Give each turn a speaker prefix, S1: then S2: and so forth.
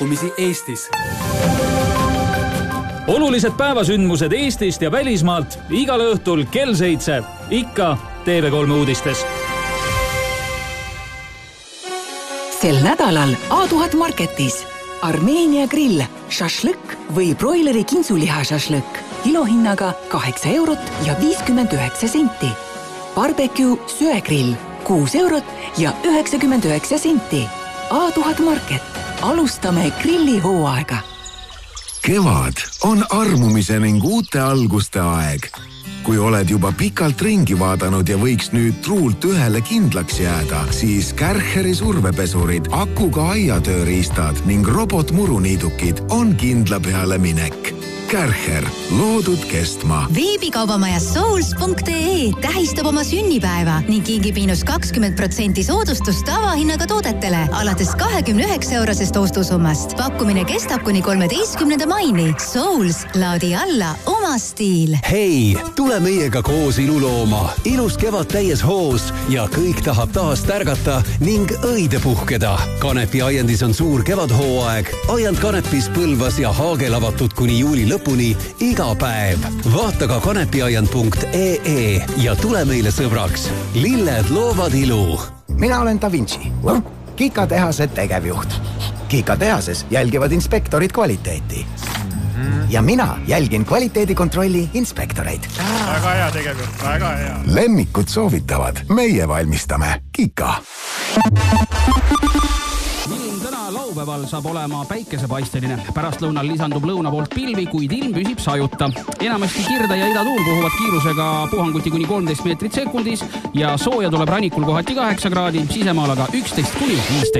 S1: pakkumisi Eestis.
S2: Olulised päevasündmused Eestist ja välismaalt igal õhtul kell 7. Ikka TV3 uudistes.
S3: Sel nädalal A1000 Marketis Armeenia grill, šašlõkk või broileri kintsuliha šašlõkk kilohinnaga 8 eurot ja 59 senti. Barbecue söegrill 6 eurot ja 99 senti. A1000 Market. Alustame grillihooaega.
S4: Kevad on armumise ning uute alguste aeg. Kui oled juba pikalt ringi vaadanud ja võiks nüüd truult ühele kindlaks jääda, siis Kärcheri survepesurid, akuga aiatööriistad ning robotmuruniidukid on kindla peale minek. Kärcher, loodud kestma.
S5: Veebikaubamajas souls.ee tähistab oma sünnipäeva ning kingib -20% soodustust tavahinnaga toodetele alates 29 eurosest ostusummast. Pakkumine kestab kuni 13. maini. Souls, laadi alla oma stiil.
S6: Hei, tule meiega koos ilulooma. Ilus kevad täies hoos ja kõik tahab taas tärgata ning õide puhkeda. Kanepi aiandis on suur kevadhooaeg. Aiand Kanepis, Põlvas ja Haagel avatud kuni juuli lõpuni iga päev. Vaata ka kanepiaiand.ee ja tule meile sõbraks. Lilled loovad ilu.
S7: Mina olen Da Vinci, Kika tehase tegevjuht. Kika tehases jälgivad inspektorid kvaliteeti. Ja mina jälgin kvaliteedikontrolli inspektoreid.
S8: Väga hea tegevjuht, väga hea.
S4: Lemmikud soovitavad. Meie valmistame. Kika.
S9: Laupäeval saab olema päikesepaisteline. Pärast lõunal lisandub lõuna poolt pilvi, kuid ilm püsib sajuta. Enamasti kirda ja idatuul puhuvad kiirusega puhanguti kuni 13 meetrit sekundis ja sooja tuleb rannikul kohati 8 kraadi, sisemaal aga 11 kuni 15.